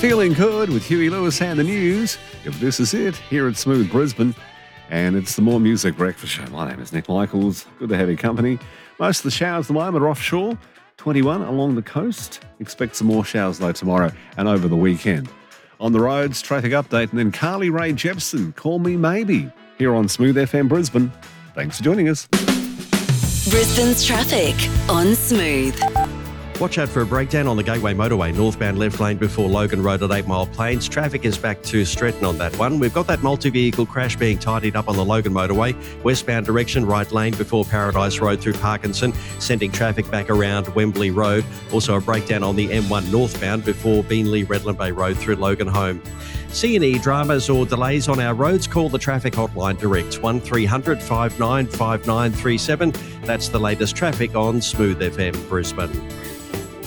Feeling good with Huey Lewis and the news. If this is it, here at Smooth Brisbane. And it's the More Music Breakfast Show. My name is Nick Michaels. Good to have your company. Most of the showers at the moment are offshore. 21 along the coast. Expect some more showers though tomorrow and over the weekend. On the roads, traffic update, and then Carly Rae Jepsen, Call Me Maybe, here on Smooth FM Brisbane. Thanks for joining us. Brisbane's traffic on Smooth. Watch out for a breakdown on the Gateway Motorway, northbound left lane before Logan Road at 8 Mile Plains. Traffic is back to Stretton on that one. We've got that multi-vehicle crash being tidied up on the Logan Motorway, westbound direction, right lane before Paradise Road through Parkinson, sending traffic back around Wembley Road. Also a breakdown on the M1 northbound before Beenleigh Redland Bay Road through Logan Home. C&E dramas or delays on our roads, call the traffic hotline direct, 1300 595937. That's the latest traffic on Smooth FM Brisbane.